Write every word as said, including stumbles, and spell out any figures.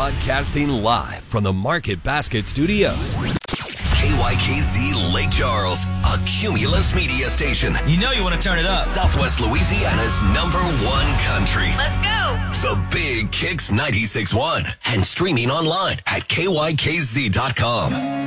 Broadcasting live from the Market Basket Studios. K Y K Z Lake Charles, a Cumulus media station. You know you want to turn it up. Southwest Louisiana's number one country. Let's go. The Big Kicks ninety-six point one and streaming online at K Y K Z dot com.